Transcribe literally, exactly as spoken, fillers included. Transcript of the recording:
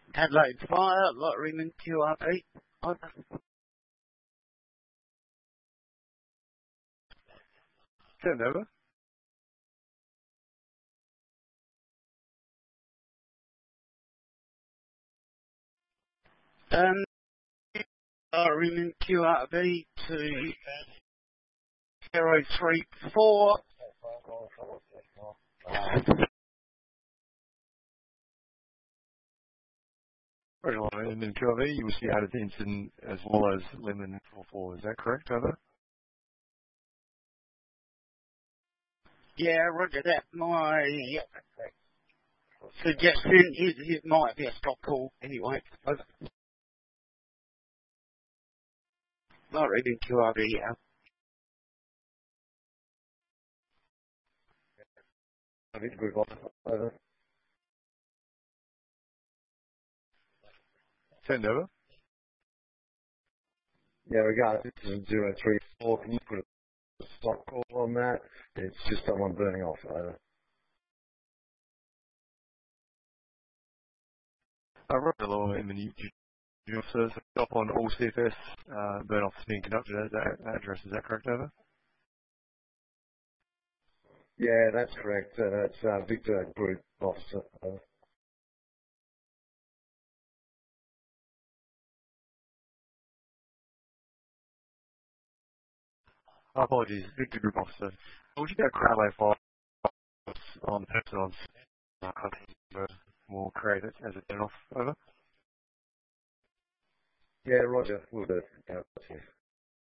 Adelaide Fire, Lotteryman Q R B. Send over. Um, Lotteryman Q R B to zero three four. Original Lemon Q R V, you wish you had attention as well as Lemon four four, is that correct, over? Yeah, roger that. My suggestion is it might be a stop call anyway. Lotteryman Q R B, yeah. I need to move on. Over. Send over. Yeah, regarding zero three four, can you put a stop call on that? It's just someone burning off. Over. Uh, Roger Law, Lemon, you, you, you also stop on all C F S uh, burn offs being conducted at that address, is that correct, over? Yeah, that's correct. Uh, that's uh, Victor Group Officer. Over. Apologies, Victor Group Officer. Would you get Crowley files on person on uh, we'll create it as a turn off, over? Yeah, Roger. We'll do it. Yeah,